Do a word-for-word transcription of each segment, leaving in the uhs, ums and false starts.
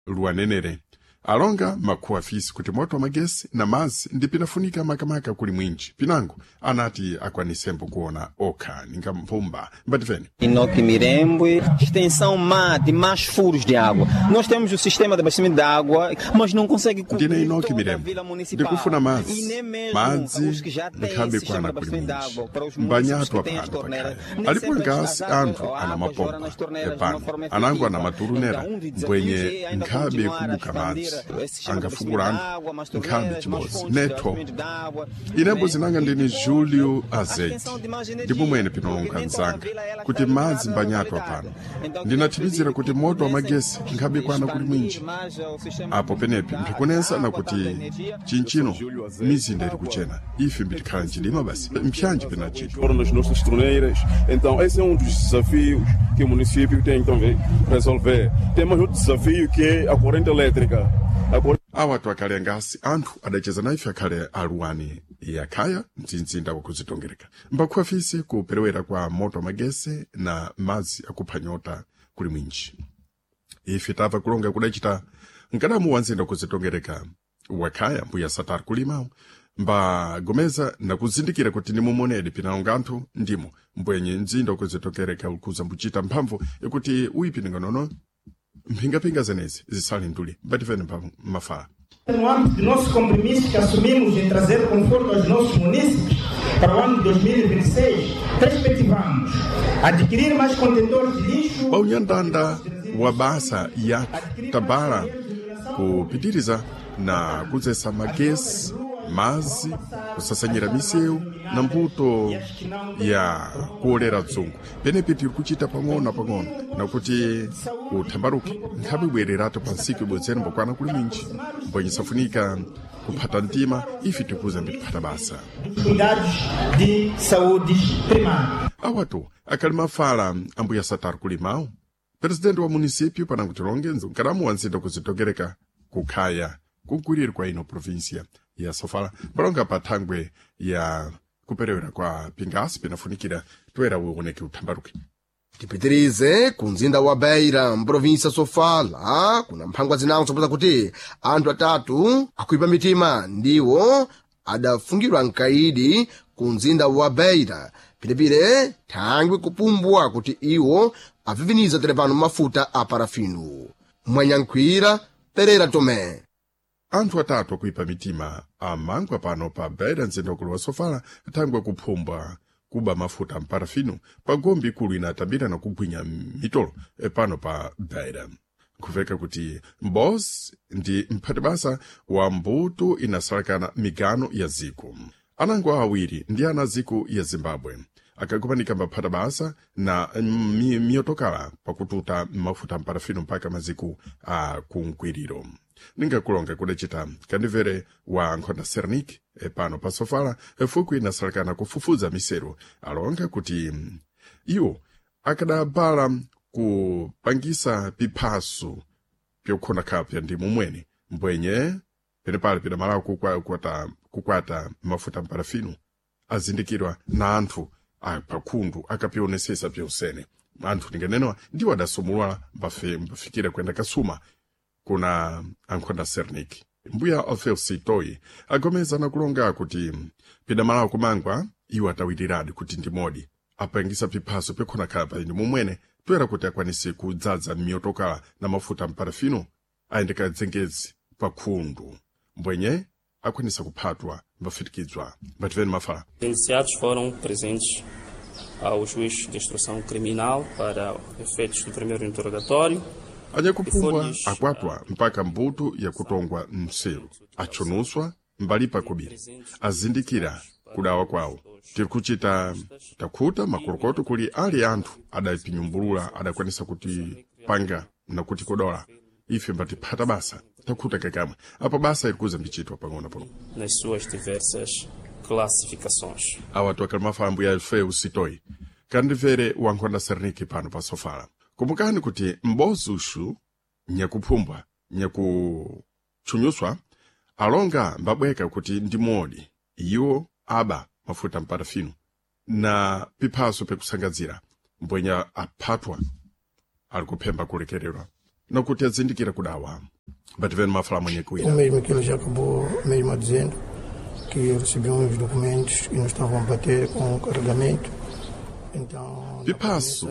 luanenere alonga makhu afisi kuti moto wa magesi na mazi ndi pinafunika makamaka kuli mwinji pinango anati akwanisembo kuona okha ninga mpumba mbativeni. Inoki Mirembwe, extensão má de mais furos de água. Nós temos o sistema de abastecimento de água, mas não consegue cobrir Ndine Inoki toda a Mirembwe vila municipal. ndikufuna E mazi nem mesmo madzi os que já têm ndikhabe esse sistema kwana de kuli abastecimento de mwinji água para os municípios mbanyatwa que têm as pano torneiras. pakhaya Nem alipo sempre ngasi as águas- anthu a ana água jorra mapomba nas torneiras de uma epano forma anango ana efetiva. maturunera Então, um dos mbwenye desafios é ainda nkhabe continuar a kubuka madzi expandir esse sistema de angafukula abastecimento de anthu água, mais nkhabe torneiras, mais chimodzi fontes de netho abastecimento de água. inembo Né? zinanga ndini E Julio a Azeti extensão de mais energia, ndipo mwene porque pinonga nem toda a mzanga vila ela kuti está madzi ligada na mbanyatwa localidade. pano Então, ndinathimizira kuti moto wa magesi comecem nkhabe kwana kuli mwinji expandir mais o sistema apo penepi da- ndikunensa da na água, kuti tanto energia. chinchino mizinda iri kuchena ife mbitikhala mchilima basi mpyanji penachito Foram nas nossas torneiras. Então, esse é um dos desafios que o município tem que também resolver. Tem mais outro desafio que é a corrente elétrica. A corrente awatu akhale ngasi anthu adacheza na ife akhale aluwani yakhaya mzinzinda wakuzitongereka mbakhu afisi kuperewera kwa moto wa magesi na madzi akuphanyota kuli mwinji ife tava kulonga kudachita mkadamu wa nzinda kuzitongereka wakhaya mbuya satari kulimawo mbagomeza na kuzindikira kuti nimumonedi pinalonga anthu ndimo mbwenye mzinda kuzitongereka ukuza mbuchita mphamvu yakuti uyipininga nono mphingapinga zenezi zisali nduli mbativene mafala. No âmbito do nosso compromisso que assumimos em trazer conforto aos nossos munícipes para o ano de dois mil e vinte e seis, perspectivamos adquirir mais contentores de lixo. Paunyandanda wa basa ya tabala kupitiriza na kuzesa magesi mazi kusasanyira misewu na mbuto ya kuolera dzungu penepi tiri kuchita pang'ono pang'ono nakuti uthambaruke nkhabe bwererato pa nsiku ibodzera mbokwana kuli mwinji mbwenye safunika kuphata mtima ife tikuza mbitiphata basa Cuidados de saúde primária. awatu akhali mafala ambuya satari kulimawo presidente wa município panangutilongenzo nkadamu wa nzinda kuzitogereka kukhaya kunkuliri kwa ino província ya Sofala palonga pa thangwe ya kuperewera kwa pingasi pinafunikira toera uoneke uthambaruke. tipitirize ku mzinda wa Beira mprovinsia Sofala kuna mphangwa zinawo zopeza kuti anthu atatu akuipa mitima ndiwo adafungidwa mkaidi ku mzinda wa Beira pilipile thangwe kupumbwa kuti iwo aviviniza telepano mafuta a parafinu mwanyankhwira Pereira Tomé. Anthu atatu akuipa mitima amangwa pano pa Beira mzinda ukulu wa Sofala thangwe kuphumbwa kuba mafuta mparafino pagombi ikulu inatabira na kugwinya mitolo pano pa Beira kuveka kuti mbozi ndi mphatibasa wa mbuto inasalakana migano ya ziko anangwa awiri ndi ana ziko ya Zimbabwe akakupanika mphatibasa na mi, miyotokala pakututa mafuta mparafino mpaka maziko a kunkwiriro ningakulonga kudachita kandivere wa nkhonda Sernik pano pa Sofala fuku inasalakana kufufuza misero alonga kuti iwo akadabala kupangisa piphaso pyokhona khapya ndi mumwene mbwenye penepale pidamala kukwata, kukwata mafuta mparafino azindikirwa na anthu apakhundu akapionesesa pyonsene anthu ningenenwa ndiwo adasumulwa mbafikira kwenda kasuma kuna ankhonda Sernik mbuya Alfeu Sitoi agomeza na kulonga kuti pidamala kumangwa iwo atawiriradi kuti ndi modi apangisa piphaso pyokhona khapa ndi mumwene toera kuti akwanise kudzadza miyotokala na mafuta mparafino ayendeka dzengezi pakhundu mbwenye akwanisa kuphatwa mbafitikizwa mbativeni mafala. Iniciados foram presentes ao juiz de instrução criminal para efeitos do primeiro interrogatório. anyakuphungwa akwatwa mpaka mbuto ya kutongwa mselu achonuswa mbalipa kubiri azindikira kudawa kwawo tiri kuchita takhuta makolokoto kuli ali anthu adapinyumbulula adakwanisa kuti panga na kuti kodola ife mbatiphata basa takhuta kakamwe apo basa irikuza mbichitwa pang'ono pano nas suas diversas classificações. awatu akali mafambo ya Alfeu Sitoi kandivere wa nkhonda Sernik pano pa Sofala kumbukani kuti mbozi ushu nyakuphumbwa nyakuchunyuswa alonga mbabweka kuti ndi modi iwo aba mafuta mparafino na piphaso pekusangadzira mbwenya aphatwa ali kuphemba kulekererwa nakuti azindikira kudawa bativendo mafala mwenye O kuina. mesmo que ele já acabou mesmo dizendo, que recebemos os documentos e não estavam a bater com o carregamento. Então, Pipaso,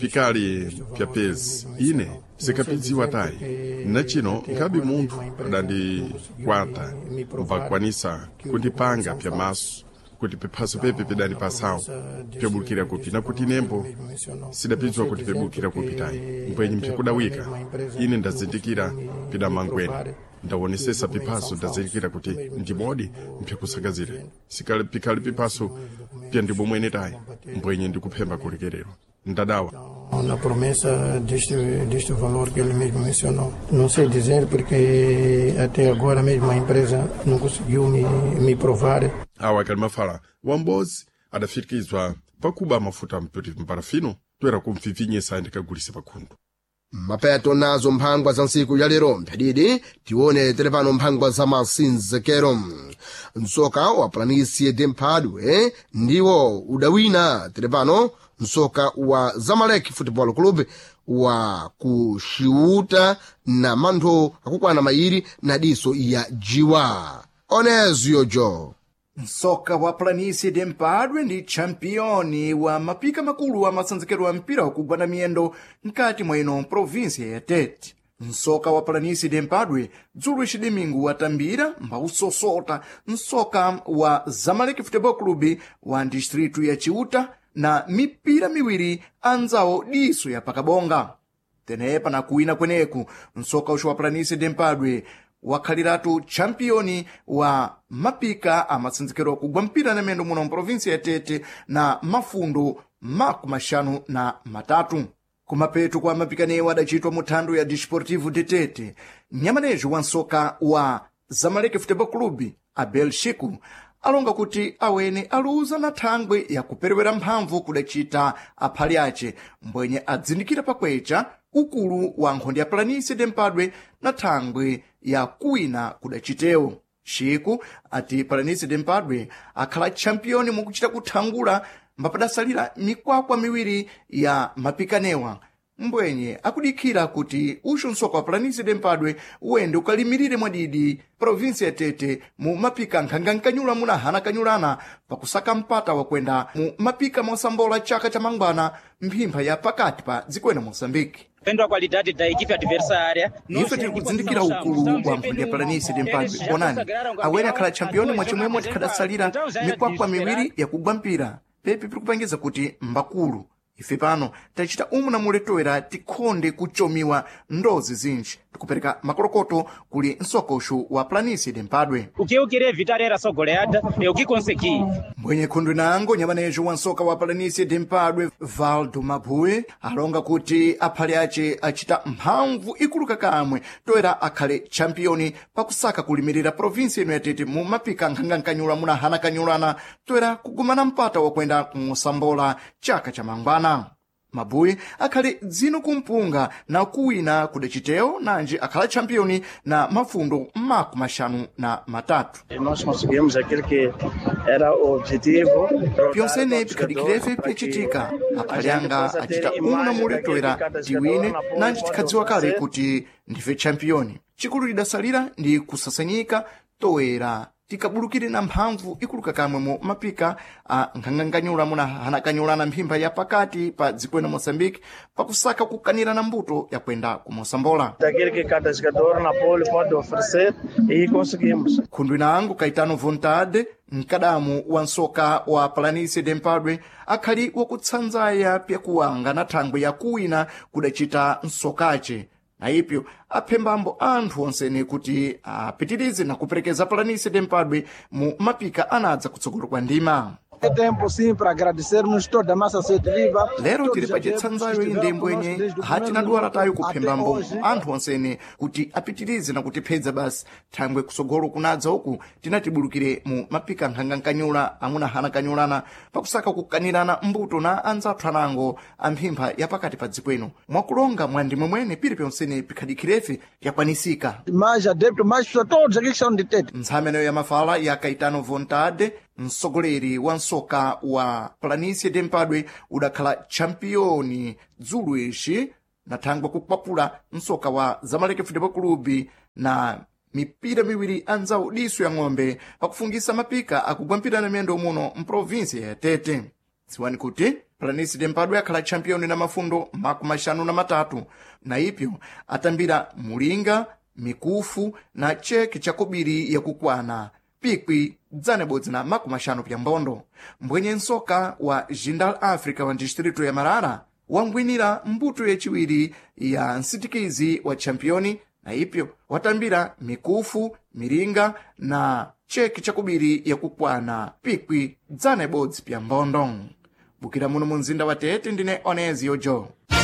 pikali pya pezi, ine, zikapidziwa tayi. Na chino, nkabi munthu adandi kwata, mpakwanisa kundipanga pya maso, kuti pipaso pepe pidani pasawo, pyabulukira kupi na kuti nembo, sidapizwa kuti pyabulukira kupi tayi. Mpwenyi mpyakudawika, ine ndazindikira pidamangweni. Ndawonesesa pipaso ndazindikira kuti ndimodi mpyakusakazire. Sikali pikali pipaso pya ndibomwene tayi, mpwenyi ndikuphemba kulekerero. Ndadawa. Na promessa deste, deste valor que ele mesmo mencionou. Não sei dizer porque até agora mesmo a empresa não conseguiu me, me provar. Awa kalimafala, wambozi adafikizwa pakuba mafuta mpyoti mparafino, twera kumfivinyesa ndikagulise pakhundu. mapeto nazo mphangwa za ntsiku ya lero mphadidi tione telepano mphangwa za masinzekero msoka wa Planície de Mphadwe ndiwo udawina telepano msoka wa Zamalek Football Club wa kuxiuta na mantho akukwana mairi na diso ya jiwa Onezio Jo. Msoka wa Planície de Mphadwe ndi championi wa mapika makulu wa masanzekero wa mpira wakugwana miyendo nkati mwa ino provinsia ya Tete. Msoka wa Planície de Mphadwe dzulo icidimingu watambira mbausosota msoka wa Zamalek Football Club wa distritu ya Ciuta na mipira miwiri anzawo diso ya pakabonga. Tenepa na kuwina kweneku msoka uxo wa Planície de Mphadwe wakhaliratu championi wa mapika amasinzikiro kugwa mpira na mendo muno mprovinsia ya Tete na mafundo maku mashanu na matatu. Kumapetu kwa mapikanewa adachitwa muthandu ya Desportivo de Tete, nyamanejo wa nsoka wa Zamalek Football Club Abel Chico alonga kuti awene aluza na thangwe ya kuperewera mphamvu kudachita aphali ace mbwenye adzindikira pakwecha ukulu wa nkhondo ya Planície de Mphadwe na thangwe ya kuwina kudachitewo. Chico ati Planície de Mphadwe akhala championi mukuchita kuthangula mbapadasalira mikwakwa miwiri ya mapikanewa mbwenye akudikira kuti uxo nsoka wa Planície de Mphadwe uwende ukalimirire mwadidi provinsia ya Tete mu mapika nkhangankanyula muna hana kanyulana pakusaka mpata wakwenda mu mapika mosambola chaka cha mangwana mphimpha ya pakati pa dzikwena Moçambique. Vendo a qualidade da equipe adversária, ife tiri kudzindikira ukulu wa nkhondo ya Planície de Mphadwe onani awene akhala championi mwachimwemwe tikhadasalira mikwakwa miwiri ya kugwa mpira pepe pirikupangiza kuti mbakulu. Ife pano tachita umu na muletoera tikhonde kuchomiwa ndozi zinji tikupereka makolokoto kuli nsoka uxu wa Planície de Mphadwe. O que eu queria evitar era só goleada, é o que consegui. Mbwenye khundu nango nyamanejo wa nsoka wa Planície de Mphadwe Valdo Mabue alonga kuti aphali ace achita mphamvu ikuluka kamwe toera akhale championi pakusaka kulimirira provinsia ino ya Tete mu mapika nkhangankanyula muna hana kanyulana toera kugumana mpata wakwenda kusambola chaka cha mangwana. Mabui akhali dzino kumpunga na kuwina kudachitewo nanji akhala championi na mafundo maku mashanu na matatu. Nós conseguimos aquilo que era o objetivo. Pyonsene pikadikirefe pyachitika aphalianga achita umu na muletoera tiwine nanji tikhadziwa kale kuti ndife championi. Chikulu lidasalira ndi kusasanyika toera tikabulukire na mphamvu ikuluka kamwe mu mapika a nkhangankanyula muna hanakanyulana mphimpha ya pakati pa dzikwena Moçambique pakusaka kukanira na mbuto ya kwenda ku Mosambola. Daquele que cada jogador na pole pode oferecer e conseguimos. Khundu inango Caetano Vontade mkadamu wa nsoka wa Planície de Mphadwe akhali wakutsanzaya pyakuwanga na thangwe ya kuwina kudachita nsokace. Na ipyo aphembambo anthu onsene kuti apitirize na kuperekeza Planície de Mphadwe mu mapika anadza kutsogolo kwa ndima. É tempo sim para agradecermos toda a massa setiva. Lero tiri pacitsanzayo inde mbwenye hatina duwala tayo kuphembambo anthu onsene kuti apitirize na kutiphedza basi thangwe kusogolo kunadza uku tinatibulukire mu mapika nkhangankanyula amuna hana kanyulana pakusaka kukanirana mbuto na anzathu anango amphimpha ya pakati pa dzikweno mwakulonga mwandimwe mwene pili pyonsene pikhadikirefe yakwanisika. Mais adepto, mais pessoas, todos aqui que são de Tete. Ntsameneyo ya mafala ya Caetano Vontade msogoleri wa nsoka wa Planície de Mphadwe udakhala championi dzulo ixi na thangwe kukwapula msoka wa Zamalek Football Club na mipira miwiri anzawo diso ya ng'ombe pakufungisa mapika akugwampirana miyendo muno mprovinsi ya Tete. Siwani kuti Planície de Mpadwe akhala championi na mafundo makumi mashanu na matatu na ipyo atambira mulinga, mikufu na cheke chakubiri ya kukwana pikwi dzanebodzi na makumi mashanu pya mbondo. Mbwenye nsoka wa Jindal Africa wa distrito ya Marara wangwinira mbuto yachiwiri ya nsitikizi wa championi na ipyo watambira mikufu, miringa na cheki chakubiri ya kukwana pikwi dzanebodzi pya mbondo. Bukira muno munzinda wa Tete ndine Onezio Jo.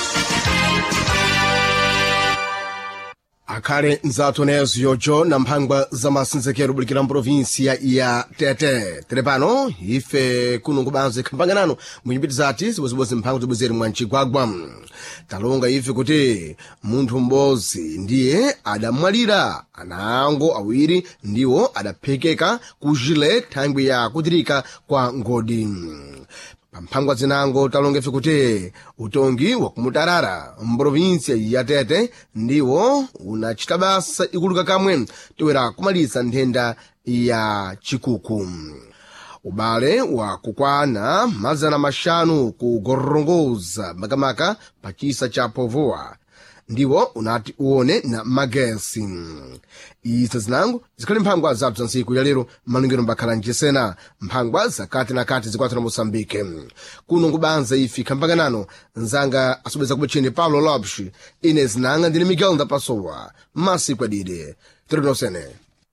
akhale nzathu Onezio Jo na mphangwa za masinzekero bulikira mprovinsia ya Tete. Tere pano ife kuno kubanze khambanganano munyipiti zati zibozibozi mphangwa zibwezeri mwa mchigwagwa. Talonga ife kuti munthu m'bodzi ndiye adamwalira, anango awiri ndiwo adaphekeka kujile thangwi ya kutirika kwa ngodi. Pamphangwa zinango talonga ife kuti utongi wa kumutarara mprovinsia ya Tete ndiwo unachita basa ikuluka kamwe toera kumaliza nthenda ya chikuku. Ubale wa kukwana mazana mashanu kugorongoza makamaka pachisa cha Povoa ndiwo unati uone na magesi. Isa zinango zikhali mphangwa zathu za nsiku ya lero malungiro mbakhala njesena mphangwa zakati na kati zikwatu na Mosambike. Kuno ngubanza ifi khambanganano nzanga asubeza kubecheni Paulo Lopes ine zinanga ndine Miguel da Pasowa masiku adide tironosene.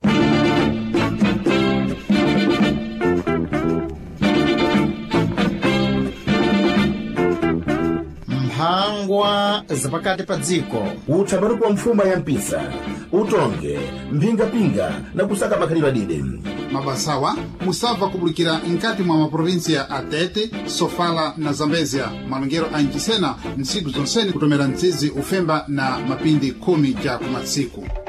Mphangwa zapakati pa dziko, uthabatu kwa mfuma ya mpisa, utonge, mphinga-pinga na kusaka makhalidwe adide. Mabasawa musava kubulikira nkati mwa maprovinsia a Tete, Sofala na Zambezia malungero anjisena nsiku zonseni kutomera ntsizi ufemba na mapindi kumi ja kumatsiku.